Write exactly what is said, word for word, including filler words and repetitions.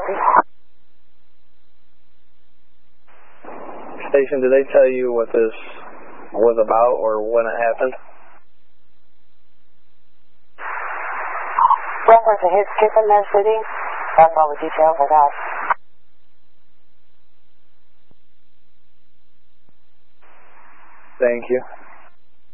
property. Station, did they tell you what this was about or when it happened? Reference to his skip in that city. I don't know the details of that. Thank you.